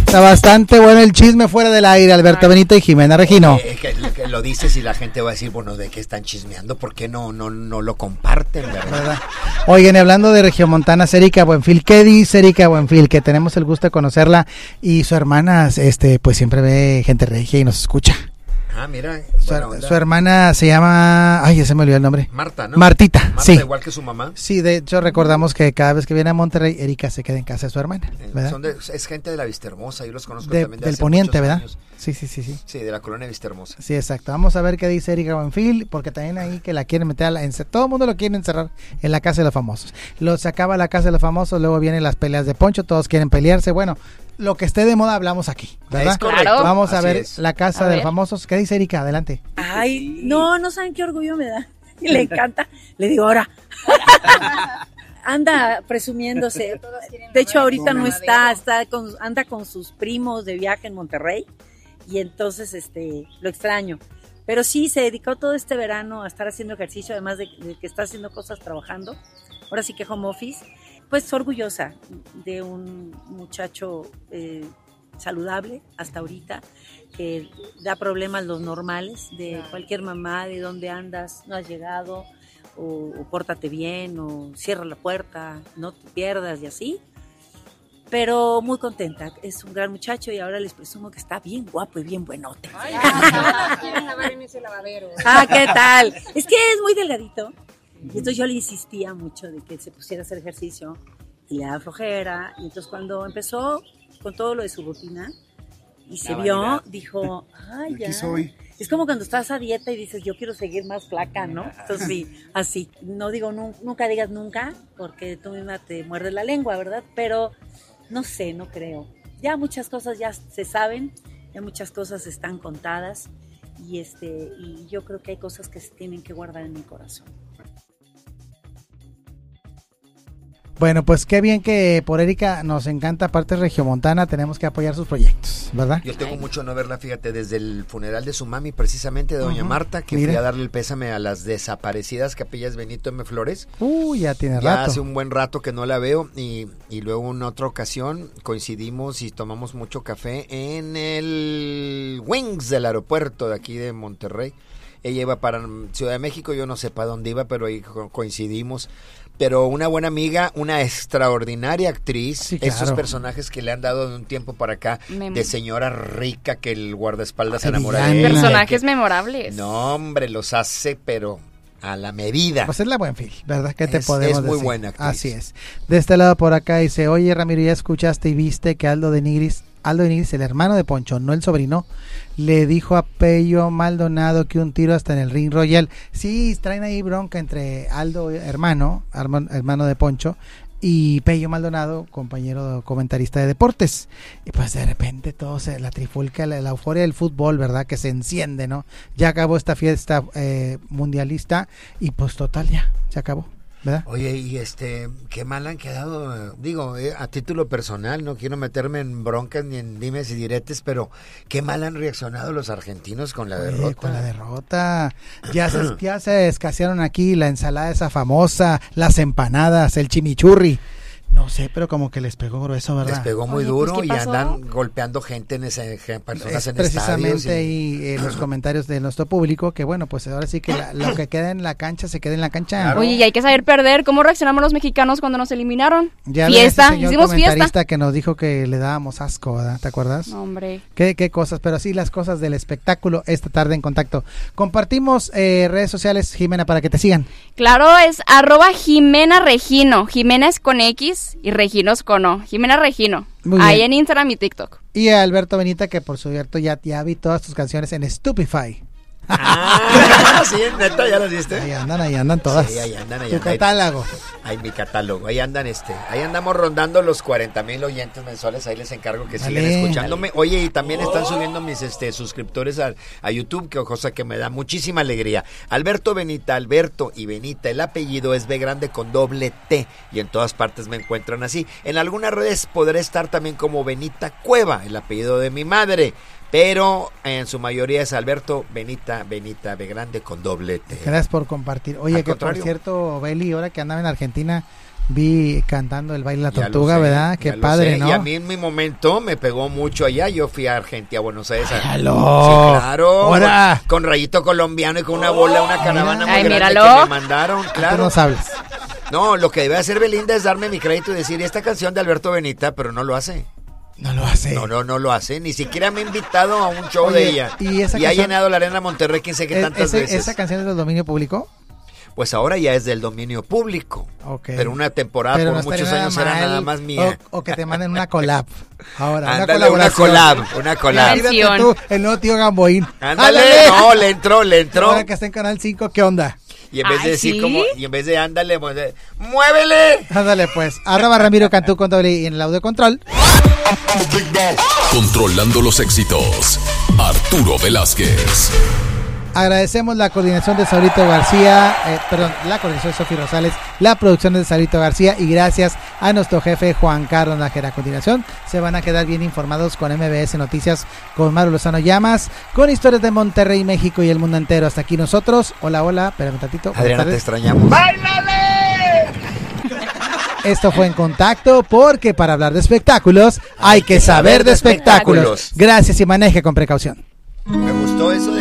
Está bastante bueno el chisme fuera del aire, Alberto Benito y Jimena Regino. Que lo dices y la gente va a decir, bueno, ¿de qué están chismeando? ¿Por qué no lo comparten, verdad? Oigan, hablando de Regiomontana, Erika Buenfil, ¿qué dice Erika Buenfil? Que tenemos el gusto de conocerla y su hermana, pues siempre ve gente regia y nos escucha. Ah, mira. Su hermana se llama... Ay, ya se me olvidó el nombre. Marta, ¿no? Marta, sí. Igual que su mamá. Sí, de hecho recordamos que cada vez que viene a Monterrey, Erika se queda en casa de su hermana, ¿verdad? Es gente de la Vistahermosa, yo los conozco también del Poniente, ¿verdad? Años. Sí. Sí, de la colonia Vistahermosa. Sí, exacto. Vamos a ver qué dice Erika Buenfil, porque también ahí que la quieren meter todo el mundo lo quiere encerrar en la casa de los famosos. Se acaba la casa de los famosos, luego vienen las peleas de Poncho, todos quieren pelearse. Bueno, lo que esté de moda hablamos aquí, ¿verdad? Es correcto. Vamos a ver es. la casa de los famosos. ¿Qué dice Erika? Adelante. Ay, no saben qué orgullo me da. Le encanta. Le digo, ahora. Anda presumiéndose. De hecho, ahorita no anda con sus primos de viaje en Monterrey. Y entonces lo extraño. Pero sí, se dedicó todo este verano a estar haciendo ejercicio, además de que está haciendo cosas trabajando. Ahora sí que home office. Pues orgullosa de un muchacho saludable hasta ahorita, que da problemas los normales de cualquier mamá, de dónde andas, no has llegado, o pórtate bien, o cierra la puerta, no te pierdas y así. Pero muy contenta, es un gran muchacho y ahora les presumo que está bien guapo y bien buenote. Ay, quieren lavar en ese lavadero. ¿Qué tal? Es que es muy delgadito. Y entonces yo le insistía mucho de que se pusiera a hacer ejercicio y le daba flojera. Y entonces cuando empezó con todo lo de su rutina y se vio, dijo, ay, ya. Es como cuando estás a dieta y dices, yo quiero seguir más flaca, ¿no? Entonces sí, así. No digo, nunca digas nunca, porque tú misma te muerdes la lengua, ¿verdad? Pero no sé, no creo. Ya muchas cosas ya se saben, ya muchas cosas están contadas y yo creo que hay cosas que se tienen que guardar en mi corazón. Bueno, pues qué bien que por Erika nos encanta, aparte regiomontana, tenemos que apoyar sus proyectos, ¿verdad? Yo tengo mucho no verla, fíjate, desde el funeral de su mami, precisamente de doña Marta, que fui a darle el pésame a las desaparecidas Capillas Benito M. Flores. Ya tiene rato. Ya hace un buen rato que no la veo y luego en otra ocasión coincidimos y tomamos mucho café en el Wings del aeropuerto de aquí de Monterrey. Ella iba para Ciudad de México, yo no sé para dónde iba, pero ahí coincidimos. Pero una buena amiga, una extraordinaria actriz, sí, claro. Esos personajes que le han dado de un tiempo para acá, de señora rica que el guardaespaldas se enamora de ella. Personajes memorables. No, hombre, los hace, pero a la medida. Pues es la Buenfil, ¿verdad? ¿Qué te podemos decir? Es muy buena actriz. Así es. De este lado por acá dice, oye Ramiro, ¿ya escuchaste y viste que Aldo de Nigris, el hermano de Poncho, no el sobrino, le dijo a Pello Maldonado que un tiro hasta en el Ring Royal? Sí, traen ahí bronca entre Aldo, hermano de Poncho, y Pello Maldonado, compañero comentarista de deportes. Y pues de repente la trifulca, la euforia del fútbol, ¿verdad? Que se enciende, ¿no? Ya acabó esta fiesta mundialista y pues total ya, se acabó, ¿verdad? Oye, y qué mal han quedado, digo, a título personal, no quiero meterme en broncas ni en dimes y diretes, pero qué mal han reaccionado los argentinos con la derrota. Con la derrota, ya se escasearon aquí la ensalada esa famosa, las empanadas, el chimichurri. No sé, pero como que les pegó grueso, ¿verdad? Les pegó muy duro pues, y andan golpeando gente personas en precisamente y los comentarios de nuestro público, que bueno, pues ahora sí que lo que queda en la cancha se queda en la cancha. Claro. Oye, y hay que saber perder. ¿Cómo reaccionamos los mexicanos cuando nos eliminaron? Ya fiesta, hicimos fiesta. Que nos dijo que le dábamos asco, ¿verdad? ¿Te acuerdas? No, hombre. ¿Qué cosas? Pero sí, las cosas del espectáculo esta tarde en Contacto. Compartimos redes sociales, Jimena, para que te sigan. Claro, es @Jimena Regino. Jimena es con X y Regino es con O. Jimena Regino. Ahí en Instagram y TikTok. Y a Alberto Benita, que por cierto ya vi todas tus canciones en Stupefy. Sí, neta, ¿ya las viste? Ahí andan todas. Sí, ahí andan. Tu catálogo. Ahí mi catálogo. Ahí andamos rondando los 40,000 oyentes mensuales. Ahí les encargo que sigan escuchándome. Oye, y también están subiendo mis suscriptores a YouTube, que cosa que me da muchísima alegría. Alberto y Benita, el apellido es B grande con doble T, y en todas partes me encuentran así. En algunas redes podré estar también como Benita Cueva, el apellido de mi madre. pero en su mayoría es Alberto Benita B grande con doble T. Gracias por compartir. Oye, Al que contrario. por cierto, Beli, ahora que andaba en Argentina, vi cantando el baile de la Ya tortuga, lo sé, ¿verdad? Qué ya lo padre, sé. ¿no? Y a mí en mi momento me pegó mucho allá. Yo fui a Argentina, a Buenos Aires. ¡Halo! Sí, claro. ¡Ahora! Con rayito colombiano y con una bola, una caravana muy Ay, grande míralo. que me mandaron, Tú claro. nos hablas. No, lo que debe hacer Belinda es darme mi crédito y decir, esta canción de Alberto Benita, pero no lo hace. No lo hace. No lo hace. Ni siquiera me ha invitado a un show Oye, de ella. ¿y esa ha canción? llenado la arena Monterrey, quién sé qué tantas veces. ¿Esa canción es del dominio público? Pues ahora ya es del dominio público. Ok. Pero una temporada Pero por no muchos estaría años era mal, nada más mía. O que te manden una collab. Ahora, Ándale, una collab. Imagínate tú, el nuevo tío Gamboín. Ándale, no, le entró. Ahora que está en Canal 5, ¿qué onda? Y en vez de Ay, decir ¿sí? como, y en vez de ándale, pues, ¡muévele! Ándale pues, @Ramiro Cantú con doble I en el audio control. Controlando los éxitos, Arturo Velázquez. Agradecemos la coordinación de Saurito García, la coordinación de Sofi Rosales, la producción de Saurito García y gracias a nuestro jefe Juan Carlos Nájera. A continuación se van a quedar bien informados con MBS Noticias con Maru Lozano Llamas, con historias de Monterrey, México y el mundo entero. Hasta aquí nosotros. Hola, espérame un tantito. Adriana, te extrañamos. Esto fue En Contacto, porque para hablar de espectáculos hay que saber de espectáculos. Gracias y maneje con precaución. Me gustó eso de